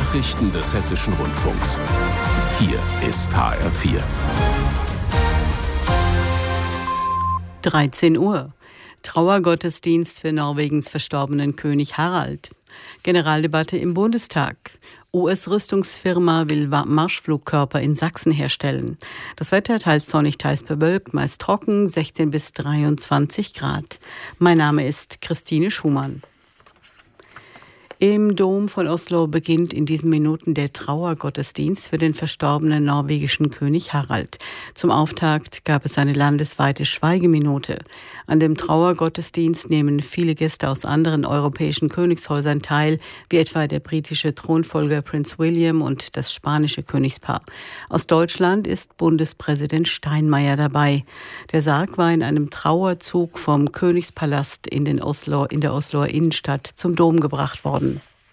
Nachrichten des Hessischen Rundfunks. Hier ist HR4. 13 Uhr. Trauergottesdienst für Norwegens verstorbenen König Harald. Generaldebatte im Bundestag. US-Rüstungsfirma will Marschflugkörper in Sachsen herstellen. Das Wetter teils sonnig, teils bewölkt, meist trocken, 16 bis 23 Grad. Mein Name ist Christine Schumann. Im Dom von Oslo beginnt in diesen Minuten der Trauergottesdienst für den verstorbenen norwegischen König Harald. Zum Auftakt gab es eine landesweite Schweigeminute. An dem Trauergottesdienst nehmen viele Gäste aus anderen europäischen Königshäusern teil, wie etwa der britische Thronfolger Prinz William und das spanische Königspaar. Aus Deutschland ist Bundespräsident Steinmeier dabei. Der Sarg war in einem Trauerzug vom Königspalast in der Osloer Innenstadt zum Dom gebracht worden.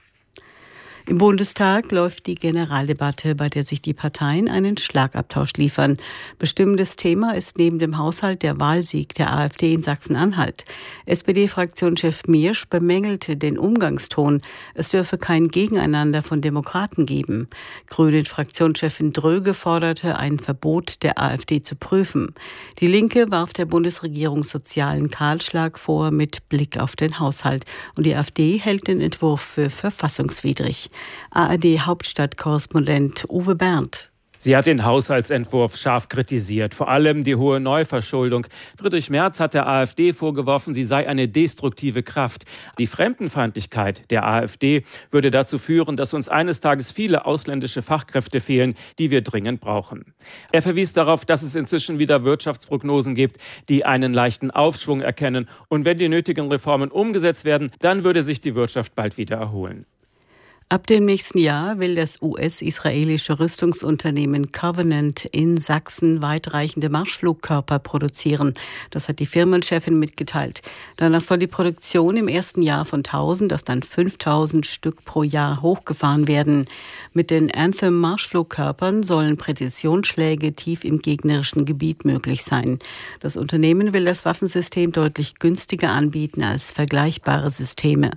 Im Bundestag läuft die Generaldebatte, bei der sich die Parteien einen Schlagabtausch liefern. Bestimmendes Thema ist neben dem Haushalt der Wahlsieg der AfD in Sachsen-Anhalt. SPD-Fraktionschef Miersch bemängelte den Umgangston. Es dürfe kein Gegeneinander von Demokraten geben. Grünen-Fraktionschefin Dröge forderte, ein Verbot der AfD zu prüfen. Die Linke warf der Bundesregierung sozialen Kahlschlag vor mit Blick auf den Haushalt. Und die AfD hält den Entwurf für verfassungswidrig. ARD-Hauptstadtkorrespondent Uwe Berndt. Sie hat den Haushaltsentwurf scharf kritisiert, vor allem die hohe Neuverschuldung. Friedrich Merz hat der AfD vorgeworfen, sie sei eine destruktive Kraft. Die Fremdenfeindlichkeit der AfD würde dazu führen, dass uns eines Tages viele ausländische Fachkräfte fehlen, die wir dringend brauchen. Er verwies darauf, dass es inzwischen wieder Wirtschaftsprognosen gibt, die einen leichten Aufschwung erkennen. Und wenn die nötigen Reformen umgesetzt werden, dann würde sich die Wirtschaft bald wieder erholen. Ab dem nächsten Jahr will das US-israelische Rüstungsunternehmen Covenant in Sachsen weitreichende Marschflugkörper produzieren. Das hat die Firmenchefin mitgeteilt. Danach soll die Produktion im ersten Jahr von 1000 auf dann 5000 Stück pro Jahr hochgefahren werden. Mit den Anthem-Marschflugkörpern sollen Präzisionsschläge tief im gegnerischen Gebiet möglich sein. Das Unternehmen will das Waffensystem deutlich günstiger anbieten als vergleichbare Systeme.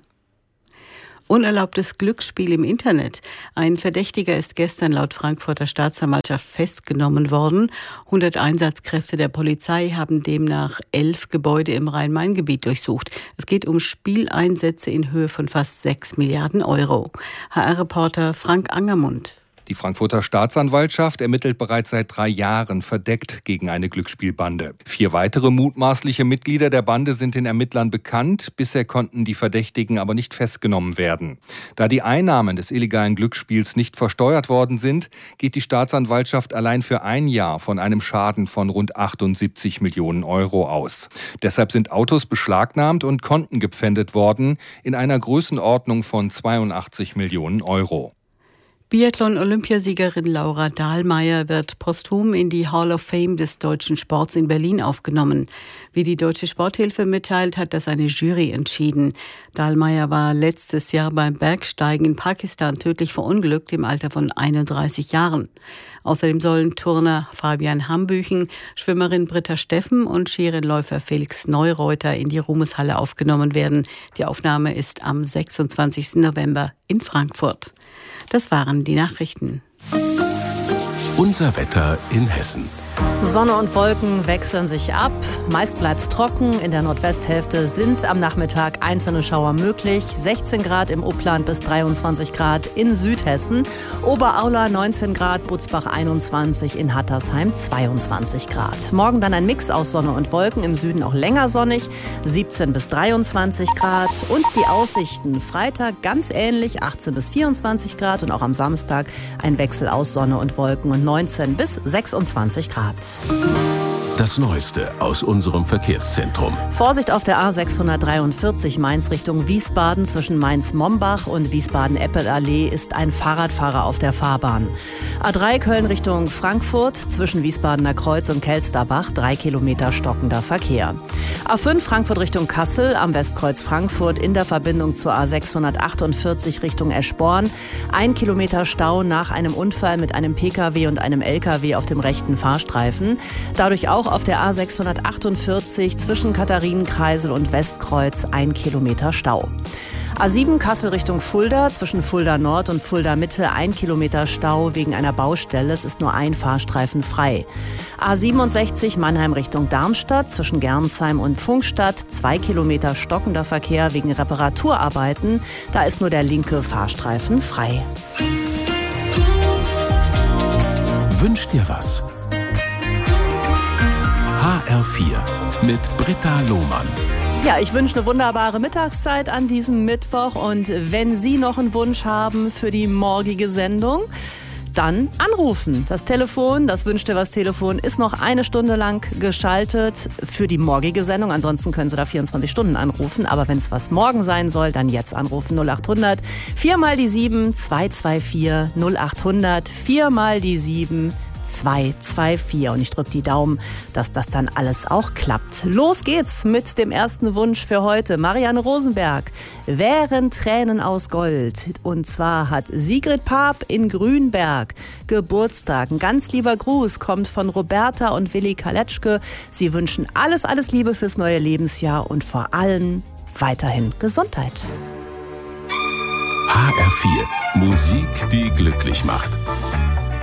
Unerlaubtes Glücksspiel im Internet. Ein Verdächtiger ist gestern laut Frankfurter Staatsanwaltschaft festgenommen worden. 100 Einsatzkräfte der Polizei haben demnach 11 Gebäude im Rhein-Main-Gebiet durchsucht. Es geht um Spieleinsätze in Höhe von fast 6 Milliarden Euro. HR-Reporter Frank Angermund. Die Frankfurter Staatsanwaltschaft ermittelt bereits seit 3 Jahren verdeckt gegen eine Glücksspielbande. 4 weitere mutmaßliche Mitglieder der Bande sind den Ermittlern bekannt. Bisher konnten die Verdächtigen aber nicht festgenommen werden. Da die Einnahmen des illegalen Glücksspiels nicht versteuert worden sind, geht die Staatsanwaltschaft allein für ein Jahr von einem Schaden von rund 78 Millionen Euro aus. Deshalb sind Autos beschlagnahmt und Konten gepfändet worden in einer Größenordnung von 82 Millionen Euro. Biathlon-Olympiasiegerin Laura Dahlmeier wird posthum in die Hall of Fame des deutschen Sports in Berlin aufgenommen. Wie die Deutsche Sporthilfe mitteilt, hat das eine Jury entschieden. Dahlmeier war letztes Jahr beim Bergsteigen in Pakistan tödlich verunglückt im Alter von 31 Jahren. Außerdem sollen Turner Fabian Hambüchen, Schwimmerin Britta Steffen und Skirennläufer Felix Neureuter in die Ruhmeshalle aufgenommen werden. Die Aufnahme ist am 26. November in Frankfurt. Das waren die Nachrichten. Unser Wetter in Hessen. Sonne und Wolken wechseln sich ab. Meist bleibt es trocken. In der Nordwesthälfte sind am Nachmittag einzelne Schauer möglich. 16 Grad im Upland bis 23 Grad in Südhessen. Oberaula 19 Grad, Butzbach 21, in Hattersheim 22 Grad. Morgen dann ein Mix aus Sonne und Wolken. Im Süden auch länger sonnig, 17 bis 23 Grad. Und die Aussichten: Freitag ganz ähnlich, 18 bis 24 Grad. Und auch am Samstag ein Wechsel aus Sonne und Wolken und 19 bis 26 Grad. Das Neueste aus unserem Verkehrszentrum. Vorsicht auf der A643 Mainz Richtung Wiesbaden. Zwischen Mainz-Mombach und Wiesbaden-Eppelallee ist ein Fahrradfahrer auf der Fahrbahn. A3 Köln Richtung Frankfurt. Zwischen Wiesbadener Kreuz und Kelsterbach 3 Kilometer stockender Verkehr. A5 Frankfurt Richtung Kassel am Westkreuz Frankfurt in der Verbindung zur A648 Richtung Eschborn. 1 Kilometer Stau nach einem Unfall mit einem Pkw und einem Lkw auf dem rechten Fahrstreifen. Dadurch auch auf der A648 zwischen Katharinenkreisel und Westkreuz 1 Kilometer Stau. A7 Kassel Richtung Fulda, zwischen Fulda Nord und Fulda Mitte 1 Kilometer Stau wegen einer Baustelle. Es ist nur ein Fahrstreifen frei. A67 Mannheim Richtung Darmstadt, zwischen Gernsheim und Pfungstadt 2 Kilometer stockender Verkehr wegen Reparaturarbeiten. Da ist nur der linke Fahrstreifen frei. Wünsch dir was? HR4 mit Britta Lohmann. Ja, ich wünsche eine wunderbare Mittagszeit an diesem Mittwoch. Und wenn Sie noch einen Wunsch haben für die morgige Sendung, dann anrufen. Das Telefon, das Wünsch dir was Telefon, ist noch 1 Stunde lang geschaltet für die morgige Sendung. Ansonsten können Sie da 24 Stunden anrufen. Aber wenn es was morgen sein soll, dann jetzt anrufen. 0800 4 mal die 7 224 0800 4 mal die 7 224. Und ich drücke die Daumen, dass das dann alles auch klappt. Los geht's mit dem ersten Wunsch für heute. Marianne Rosenberg, wären Tränen aus Gold. Und zwar hat Sigrid Paap in Grünberg Geburtstag. Ein ganz lieber Gruß kommt von Roberta und Willi Kaletschke. Sie wünschen alles, alles Liebe fürs neue Lebensjahr und vor allem weiterhin Gesundheit. HR4, Musik, die glücklich macht.